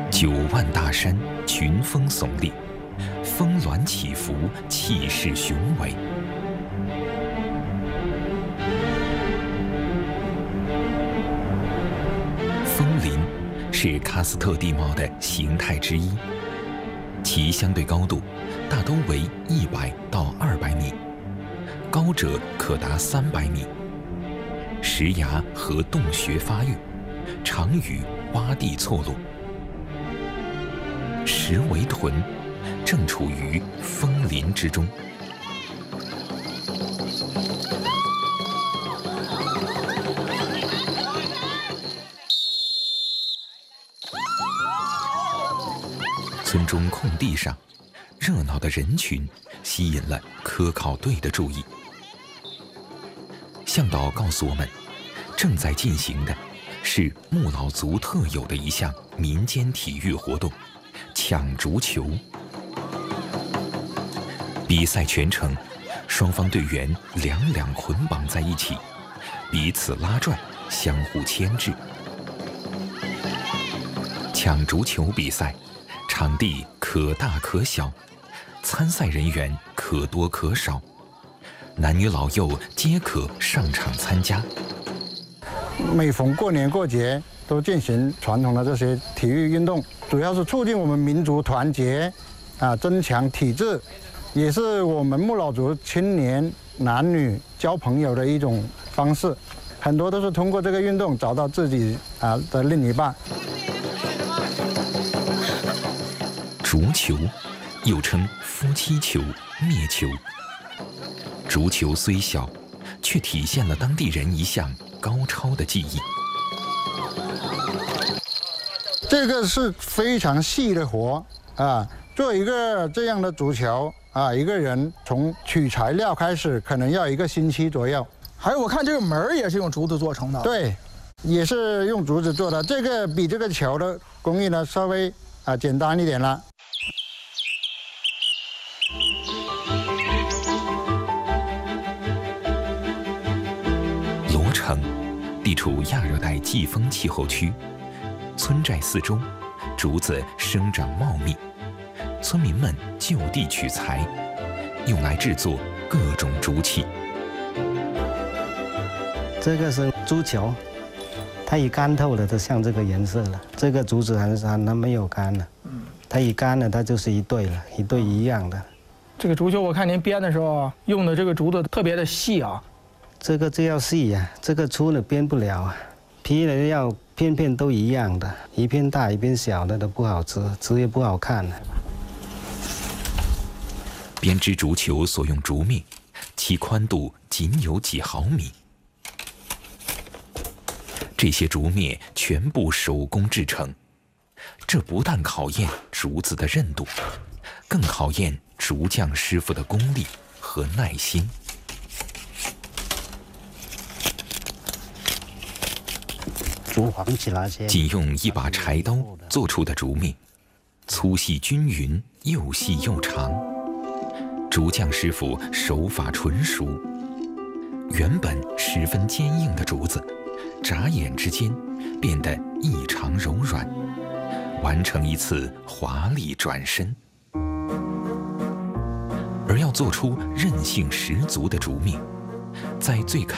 9万大山群峰耸立，峰峦起伏，气势雄伟。峰林是喀斯特地貌的形态之一，其相对高度大都为100到200米，高者可达300米。石崖和洞穴发育，常与洼地错落。石围屯正处于峰林之中。村中空地上，热闹的人群吸引了科考队的注意。向导告诉我们，正在进行的是木老族特有的一项民间体育活动——抢竹球。比赛全程，双方队员两捆绑在一起，彼此拉拽，相互牵制。抢竹球比赛，场地可大可小，参赛人员可多可少，男女老幼皆可上场参加。 每逢过年过节都进行传统的这些体育运动，主要是促进我们民族团结，增强体质，也是我们木老族青年男女交朋友的一种方式。很多都是通过这个运动找到自己的另一半。 竹球又称夫妻球、灭球。竹球虽小，却体现了当地人一项高超的技艺。 这个是非常细的活做一个这样的竹球一个人从取材料开始，可能要1个星期左右。 还有我看这个门也是用竹子做成的。 对，也是用竹子做的。这个比这个球的工艺呢稍微简单一点了。 罗城地处亚热带季风气候区，村寨四周竹子生长茂密，村民们就地取材，用来制作各种竹器。 这个是竹球，它一干透了，就像这个颜色了。这个竹子还没有干呢，它一干了，它就是一对了，一对一样的。 这个竹球我看您编的时候用的这个竹子特别的细啊。 这个就要细呀，这个粗的编不了啊。皮的要片片都一样的，一片大一片小的都不好吃，吃也不好看。 编织竹球所用竹篾，其宽度仅有几毫米。这些竹篾全部手工制成，这不但考验竹子的韧度，更考验竹匠师傅的功力和耐心。 竹黄起来先。 仅用一把柴刀做出的竹篾，粗细均匀，又细又长。竹匠师傅手法纯熟，原本十分坚硬的竹子，眨眼之间变得异常柔软，完成一次华丽转身。而要做出韧性十足的竹篾，在最开